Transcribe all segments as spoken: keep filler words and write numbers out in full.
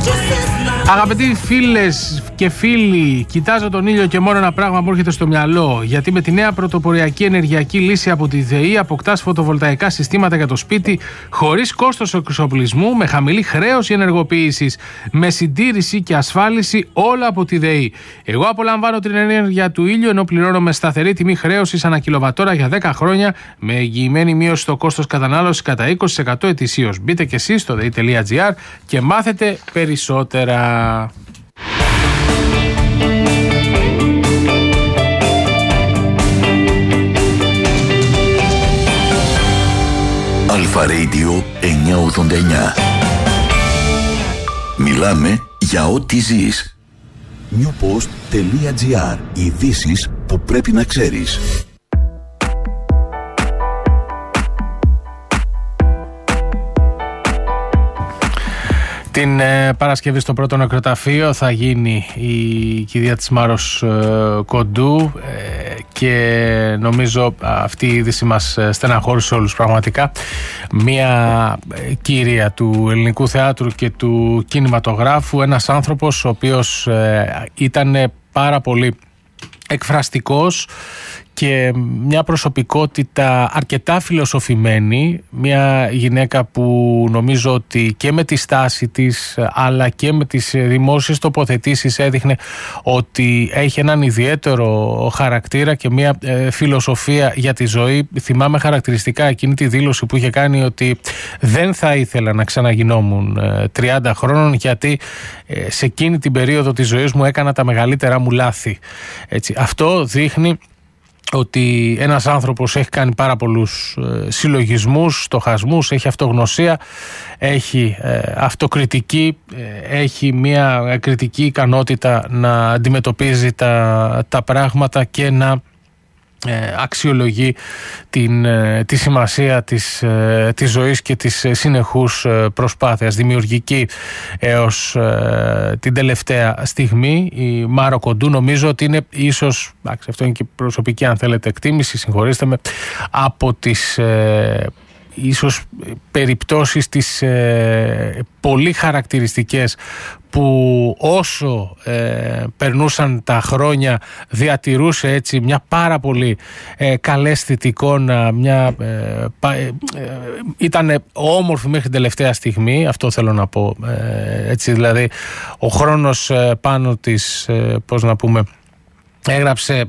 Αγαπητοί φίλες και φίλοι, κοιτάζω τον ήλιο και μόνο ένα πράγμα μου έρχεται στο μυαλό. Γιατί με τη νέα πρωτοποριακή ενεργειακή λύση από τη ΔΕΗ αποκτάς φωτοβολταϊκά συστήματα για το σπίτι χωρίς κόστος εξοπλισμού, με χαμηλή χρέωση ενεργοποίησης, με συντήρηση και ασφάλιση, όλα από τη ΔΕΗ. Εγώ απολαμβάνω την ενέργεια του ήλιου ενώ πληρώνω με σταθερή τιμή χρέωσης ανά κιλοβατόρα για δέκα χρόνια, με εγγυημένη μείωση στο κόστος κατανάλωσης κατά είκοσι τοις εκατό ετησίως. Μπείτε και εσείς στο δei τελεία gr και μάθετε περισσότερα. Αλφα Radio εννιακόσια ογδόντα εννιά. Μιλάμε για ό,τι ζεις. newpost τελεία gr. Ειδήσεις που πρέπει να ξέρεις. Την ε, Παρασκευή στο πρώτο νεκροταφείο θα γίνει η κηδεία της Μάρος ε, Κοντού ε, και νομίζω αυτή η είδηση μας στεναχώρησε όλους πραγματικά. Μια ε, κύρια του ελληνικού θεάτρου και του κινηματογράφου, ένας άνθρωπος ο οποίος ε, ήταν πάρα πολύ εκφραστικός και μια προσωπικότητα αρκετά φιλοσοφημένη, μια γυναίκα που νομίζω ότι και με τη στάση της αλλά και με τις δημόσιες τοποθετήσεις έδειχνε ότι έχει έναν ιδιαίτερο χαρακτήρα και μια ε, φιλοσοφία για τη ζωή. Θυμάμαι χαρακτηριστικά εκείνη τη δήλωση που είχε κάνει ότι δεν θα ήθελα να ξαναγινόμουν ε, τριάντα χρόνων γιατί ε, σε εκείνη την περίοδο της ζωής μου έκανα τα μεγαλύτερά μου λάθη. Έτσι, αυτό δείχνει ότι ένας άνθρωπος έχει κάνει πάρα πολλούς ε, συλλογισμούς, στοχασμούς, έχει αυτογνωσία, έχει ε, αυτοκριτική, ε, έχει μια κριτική ικανότητα να αντιμετωπίζει τα, τα πράγματα και να ε, αξιολογεί την, ε, τη σημασία της, ε, της ζωής και της ε, συνεχούς ε, προσπάθειας, δημιουργική έως ε, την τελευταία στιγμή. Η Μάρο Κοντού νομίζω ότι είναι ίσως, άξι, αυτό είναι και προσωπική αν θέλετε εκτίμηση, συγχωρήστε με, από τις ε, ίσως περιπτώσεις τις ε, πολύ χαρακτηριστικές που όσο ε, περνούσαν τα χρόνια διατηρούσε έτσι μια πάρα πολύ ε, καλέσθητη εικόνα, μια, ε, ε, ε, ήταν όμορφη μέχρι την τελευταία στιγμή, αυτό θέλω να πω, ε, έτσι δηλαδή ο χρόνος ε, πάνω της, ε, πώς να πούμε, έγραψε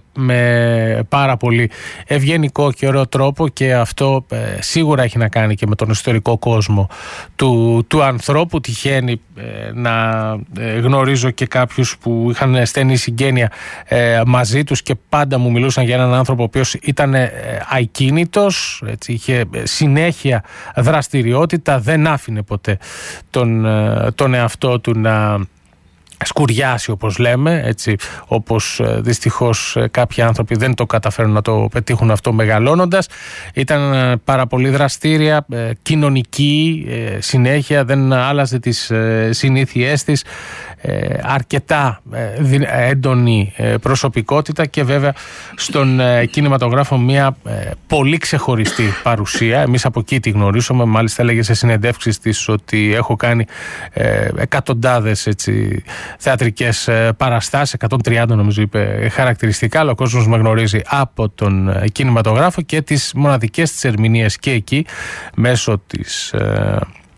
με πάρα πολύ ευγενικό και ωραίο τρόπο και αυτό ε, σίγουρα έχει να κάνει και με τον ιστορικό κόσμο του, του ανθρώπου. Τυχαίνει ε, να ε, γνωρίζω και κάποιους που είχαν στενή συγγένεια ε, μαζί τους και πάντα μου μιλούσαν για έναν άνθρωπο ο οποίος ήταν ε, ακίνητος, έτσι, είχε συνέχεια δραστηριότητα, δεν άφηνε ποτέ τον, ε, τον εαυτό του να σκουριάσει όπως λέμε, έτσι, όπως ε, δυστυχώς ε, κάποιοι άνθρωποι δεν το καταφέρουν να το πετύχουν αυτό μεγαλώνοντας. Ήταν ε, πάρα πολύ δραστήρια, ε, κοινωνική, ε, συνέχεια, δεν άλλαζε τις ε, συνήθειές της, ε, αρκετά ε, έντονη ε, προσωπικότητα και βέβαια στον ε, κινηματογράφο μια ε, πολύ ξεχωριστή παρουσία. Εμείς από εκεί τη γνωρίσαμε, μάλιστα έλεγε σε συνεντεύξεις της ότι έχω κάνει ε, εκατοντάδες έτσι θεατρικές παραστάσεις, εκατόν τριάντα νομίζω είπε χαρακτηριστικά, αλλά ο κόσμος με γνωρίζει από τον κινηματογράφο και τις μοναδικές της ερμηνείες και εκεί μέσω της ε,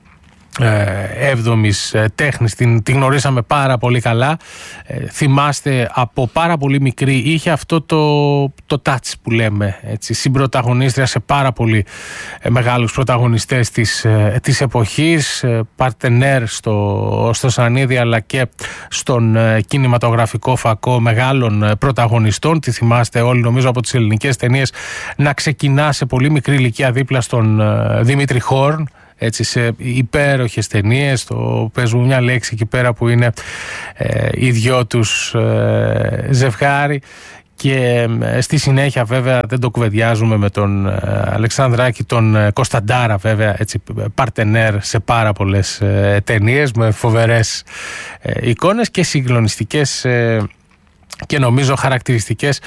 έβδομης τέχνης, την, την γνωρίσαμε πάρα πολύ καλά. ε, θυμάστε από πάρα πολύ μικρή είχε αυτό το, το touch που λέμε, έτσι, συμπρωταγωνίστρια σε πάρα πολύ ε, μεγάλους πρωταγωνιστές της, ε, της εποχής, ε, παρτενέρ στο, στο Σανίδι αλλά και στον ε, κινηματογραφικό φακό μεγάλων ε, πρωταγωνιστών. Τη θυμάστε όλοι νομίζω από τις ελληνικές ταινίες να ξεκινά σε πολύ μικρή ηλικία δίπλα στον ε, Δημήτρη Χόρν, έτσι, σε υπέροχες ταινίες. Το παίζουμε μια λέξη εκεί πέρα που είναι ε, οι δυο τους ε, ζευγάρι και ε, στη συνέχεια βέβαια δεν το κουβεντιάζουμε με τον ε, Αλεξανδράκη, τον ε, Κωνσταντάρα βέβαια, έτσι, παρτενέρ σε πάρα πολλές ε, ταινίες με φοβερές ε, εικόνες και συγκλονιστικές ε, και νομίζω χαρακτηριστικές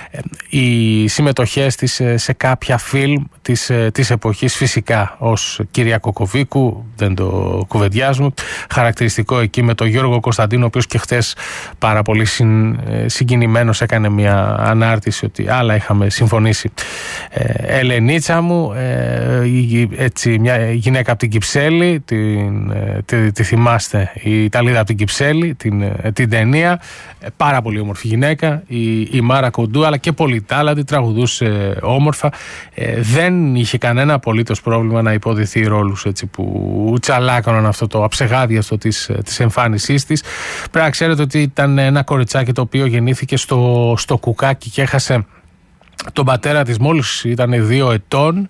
οι συμμετοχές της σε κάποια φιλμ της, της εποχής, φυσικά ως κυρία Κοκοβίκου, δεν το κουβεντιάζουμε, χαρακτηριστικό εκεί με τον Γιώργο Κωνσταντίνο, ο οποίος και χτες πάρα πολύ συν, συγκινημένος έκανε μια ανάρτηση ότι άλλα είχαμε συμφωνήσει. ε, Ελενίτσα μου, ε, έτσι, μια γυναίκα από την Κυψέλη, την, τη, τη θυμάστε, η Ιταλίδα από την Κυψέλη, την, την ταινία, πάρα πολύ όμορφη γυναίκα, η, η Μάρα Κοντού, αλλά και πολύ τάλαντη, τραγουδούσε όμορφα, ε, δεν είχε κανένα απολύτως πρόβλημα να υποδηθεί ρόλους έτσι, που τσαλάκωναν αυτό το αψεγάδιαστο της, της εμφάνισής της. Πρέπει να ξέρετε ότι ήταν ένα κοριτσάκι το οποίο γεννήθηκε στο, στο Κουκάκι και έχασε τον πατέρα της μόλις ήταν δύο ετών.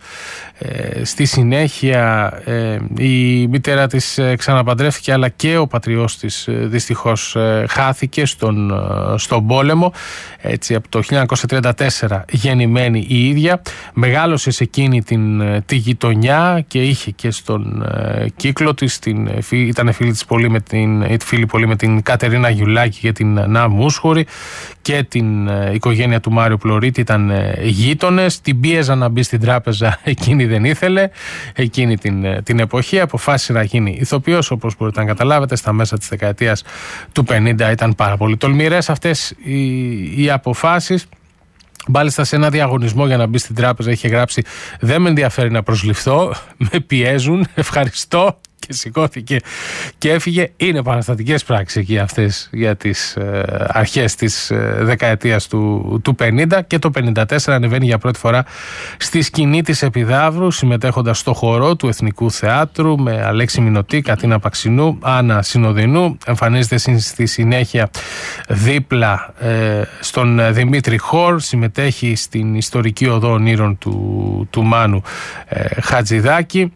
Ε, στη συνέχεια ε, η μητέρα της ε, ξαναπαντρεύτηκε, αλλά και ο πατριός της ε, δυστυχώς ε, χάθηκε στον, ε, στον πόλεμο. Έτσι, από το χίλια εννιακόσια τριάντα τέσσερα γεννημένη η ίδια, μεγάλωσε σε εκείνη την, τη γειτονιά και είχε και στον ε, κύκλο της, την, ήταν φίλη της πολύ με την, φίλη πολύ με την Κατερίνα Γιουλάκη και την Να Μούσχουρη, και την ε, οικογένεια του Μάριο Πλωρίτη ήταν ε, γείτονες. Την πίεζαν να μπει στην τράπεζα, εκείνη δεν ήθελε. Εκείνη την, την εποχή αποφάσισε να γίνει ηθοποιός, όπως μπορείτε να καταλάβετε. Στα μέσα της δεκαετίας του πενήντα ήταν πάρα πολύ τολμηρές αυτές οι, οι αποφάσεις. Μάλιστα, σε ένα διαγωνισμό για να μπει στην τράπεζα είχε γράψει: δεν με ενδιαφέρει να προσληφθώ, με πιέζουν, ευχαριστώ, και σηκώθηκε και έφυγε. Είναι επαναστατικές πράξεις εκεί αυτές για τις ε, αρχές της ε, δεκαετίας του, του πενήντα, και το πενήντα τέσσερα ανεβαίνει για πρώτη φορά στη σκηνή της Επιδαύρου, συμμετέχοντας στο χορό του Εθνικού Θεάτρου με Αλέξη Μινωτή, Κατίνα Παξινού, Άννα Συνοδεινού. Εμφανίζεται στη συνέχεια δίπλα ε, στον Δημήτρη Χόρ, συμμετέχει στην ιστορική οδό ονείρων του, του Μάνου ε, Χατζηδάκη.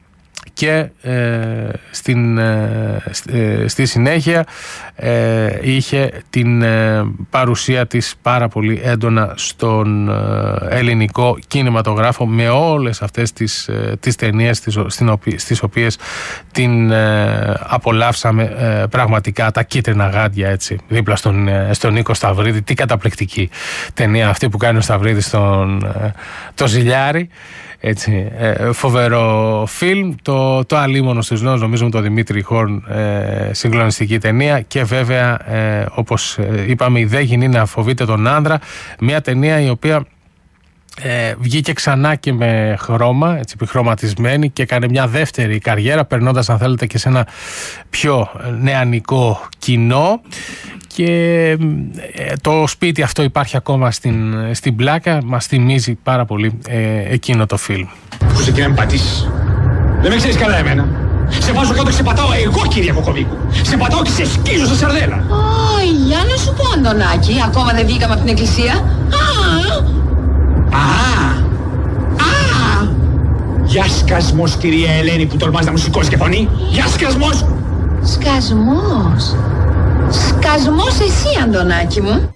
Και ε, στην, ε, στη συνέχεια ε, είχε την ε, παρουσία της πάρα πολύ έντονα στον ε, ελληνικό κινηματογράφο, με όλες αυτές τις, ε, τις ταινίες τις, στις οποίες την ε, απολαύσαμε ε, πραγματικά, τα κίτρινα γάντια, έτσι, δίπλα στον, ε, στον Νίκο Σταυρίδη. Τι καταπληκτική ταινία αυτή που κάνει ο Σταυρίδης στον ε, το Ζηλιάρη. Έτσι, ε, φοβερό φιλμ. Το, το Αλίμονο στους Νέους, νομίζω, με τον Δημήτρη Χόρν, ε, συγκλονιστική ταινία. Και βέβαια, ε, όπως είπαμε, η δε γυνή να φοβείται τον άνδρα, μια ταινία η οποία ε, βγήκε ξανά και με χρώμα, έτσι, επιχρωματισμένη, και έκανε μια δεύτερη καριέρα, περνώντας, αν θέλετε, και σε ένα πιο νεανικό κοινό. Και το σπίτι αυτό υπάρχει ακόμα στην, στην πλάκα. Μας θυμίζει πάρα πολύ ε, εκείνο το φιλμ. Πού εκεί να με πατήσεις? Δεν με ξέρεις καλά εμένα. Σε βάζω κάτω και σε πατάω εγώ, κυρία Κοκοβίκου. Σε πατάω και σε σκίζω σε σαρδέλα. Ω, για να σου πω, Αντωνάκη, ακόμα δεν βγήκαμε από την εκκλησία. Α! Α! Α! Για σκασμός, κυρία Ελένη, που τολμάς να μου σηκώσεις και φωνή. Για σκασμός! Σκασμός. Σκασμός εσύ, Αντωνάκη μου.